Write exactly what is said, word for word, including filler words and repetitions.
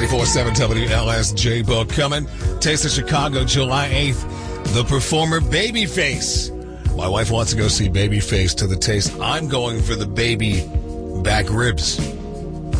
ninety-four point seven W L S J Book coming. Taste of Chicago, July eighth. The performer Babyface. My wife wants to go see Babyface to the Taste. I'm going for the baby back ribs.